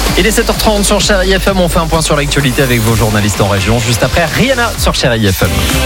Il est 7h30 sur Chérie FM. On fait un point sur l'actualité avec vos journalistes en région. Juste après, Rihanna sur Chérie FM.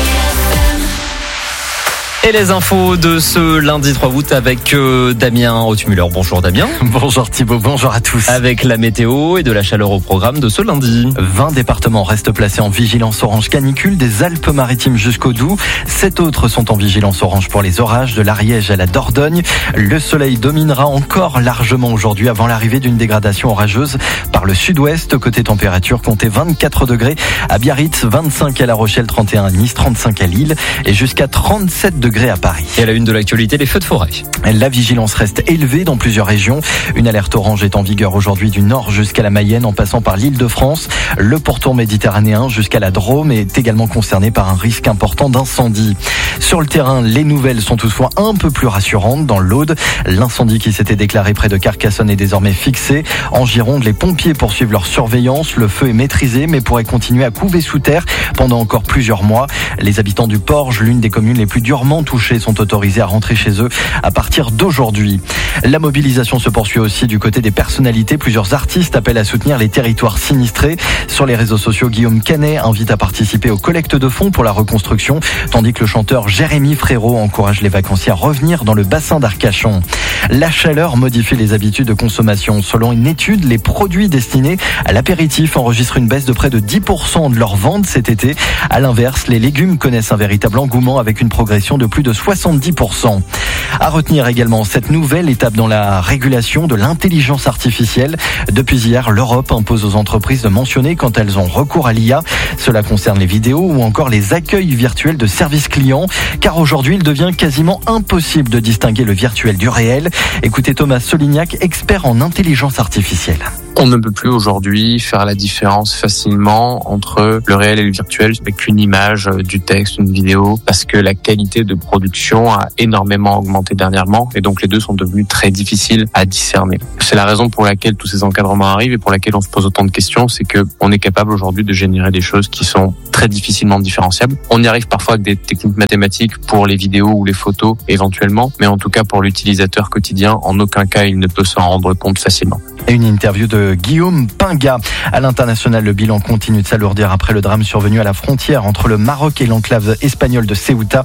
Et les infos de ce lundi 3 août avec Damien Hautmuller. Bonjour Damien. Bonjour Thibaut, bonjour à tous. Avec la météo et de la chaleur au programme de ce lundi. 20 départements restent placés en vigilance orange canicule, des Alpes-Maritimes jusqu'au Doubs. 7 autres sont en vigilance orange pour les orages, de l'Ariège à la Dordogne. Le soleil dominera encore largement aujourd'hui avant l'arrivée d'une dégradation orageuse par le sud-ouest. Côté température, comptez 24 degrés à Biarritz, 25 à La Rochelle, 31 à Nice, 35 à Lille et jusqu'à 37 degrés à Paris. Et à la une de l'actualité, les feux de forêt. La vigilance reste élevée dans plusieurs régions. Une alerte orange est en vigueur aujourd'hui du nord jusqu'à la Mayenne en passant par l'Île-de-France. Le pourtour méditerranéen jusqu'à la Drôme est également concerné par un risque important d'incendie. Sur le terrain, les nouvelles sont toutefois un peu plus rassurantes. Dans l'Aude, l'incendie qui s'était déclaré près de Carcassonne est désormais fixé. En Gironde, les pompiers poursuivent leur surveillance. Le feu est maîtrisé mais pourrait continuer à couver sous terre pendant encore plusieurs mois. Les habitants du Porge, l'une des communes les plus durement touchés, sont autorisés à rentrer chez eux à partir d'aujourd'hui. La mobilisation se poursuit aussi du côté des personnalités. Plusieurs artistes appellent à soutenir les territoires sinistrés. Sur les réseaux sociaux, Guillaume Canet invite à participer aux collectes de fonds pour la reconstruction, tandis que le chanteur Jérémy Frérot encourage les vacanciers à revenir dans le bassin d'Arcachon. La chaleur modifie les habitudes de consommation. Selon une étude, les produits destinés à l'apéritif enregistrent une baisse de près de 10% de leur vente cet été. À l'inverse, les légumes connaissent un véritable engouement avec une progression de plus de 70%. À retenir également cette nouvelle étape dans la régulation de l'intelligence artificielle. Depuis hier, l'Europe impose aux entreprises de mentionner quand elles ont recours à l'IA. Cela concerne les vidéos ou encore les accueils virtuels de services clients. Car aujourd'hui, il devient quasiment impossible de distinguer le virtuel du réel. Écoutez Thomas Solignac, expert en intelligence artificielle. On ne peut plus aujourd'hui faire la différence facilement entre le réel et le virtuel avec une image, du texte, une vidéo, parce que la qualité de production a énormément augmenté dernièrement et donc les deux sont devenus très difficiles à discerner. C'est la raison pour laquelle tous ces encadrements arrivent et pour laquelle on se pose autant de questions, c'est que on est capable aujourd'hui de générer des choses qui sont très difficilement différenciables. On y arrive parfois avec des techniques mathématiques pour les vidéos ou les photos éventuellement, mais en tout cas pour l'utilisateur quotidien, en aucun cas il ne peut s'en rendre compte facilement. Et une interview de Guillaume Pinga. À l'international, le bilan continue de s'alourdir après le drame survenu à la frontière entre le Maroc et l'enclave espagnole de Ceuta.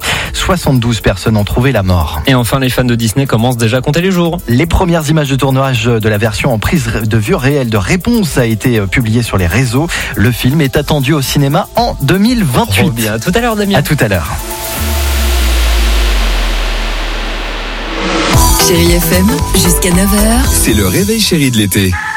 72 personnes ont trouvé la mort. Et enfin, les fans de Disney commencent déjà à compter les jours. Les premières images de tournage de la version en prise de vue réelle de Réponse a été publiée sur les réseaux. Le film est attendu au cinéma en 2028. Trop bien. À tout à l'heure, Damien. À tout à l'heure. Chérie FM, jusqu'à 9h. C'est le réveil chéri de l'été.